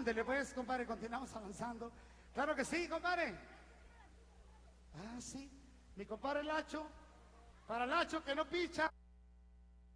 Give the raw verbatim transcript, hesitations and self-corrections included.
Ándele pues, compadre, continuamos avanzando. Claro que sí, compadre. Ah, sí. Mi compadre Lacho. Para Lacho que no picha.